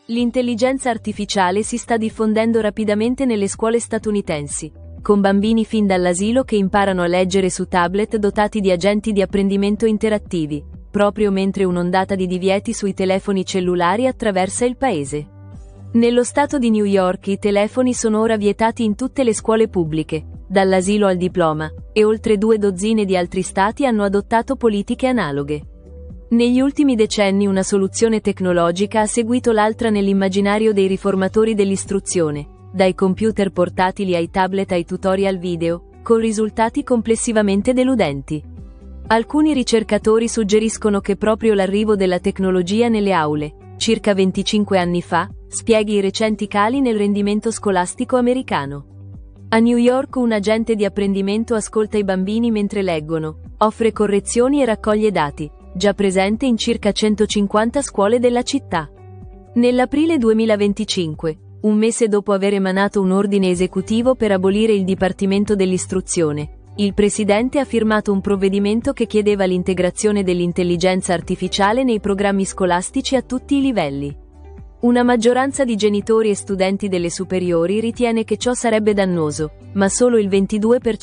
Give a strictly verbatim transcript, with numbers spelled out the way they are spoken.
L'intelligenza artificiale si sta diffondendo rapidamente nelle scuole statunitensi, con bambini fin dall'asilo che imparano a leggere su tablet dotati di agenti di apprendimento interattivi, proprio mentre un'ondata di divieti sui telefoni cellulari attraversa il paese. Nello stato di New York i telefoni sono ora vietati in tutte le scuole pubbliche, dall'asilo al diploma, e oltre due dozzine di altri stati hanno adottato politiche analoghe. Negli ultimi decenni una soluzione tecnologica ha seguito l'altra nell'immaginario dei riformatori dell'istruzione, dai computer portatili ai tablet ai tutorial video, con risultati complessivamente deludenti. Alcuni ricercatori suggeriscono che proprio l'arrivo della tecnologia nelle aule, circa venticinque anni fa, spieghi i recenti cali nel rendimento scolastico americano. A New York un agente di apprendimento ascolta i bambini mentre leggono, offre correzioni e raccoglie dati, già presente in circa centocinquanta scuole della città. Nell'aprile duemilaventicinque, un mese dopo aver emanato un ordine esecutivo per abolire il Dipartimento dell'Istruzione, il presidente ha firmato un provvedimento che chiedeva l'integrazione dell'intelligenza artificiale nei programmi scolastici a tutti i livelli. Una maggioranza di genitori e studenti delle superiori ritiene che ciò sarebbe dannoso, ma solo il ventidue per cento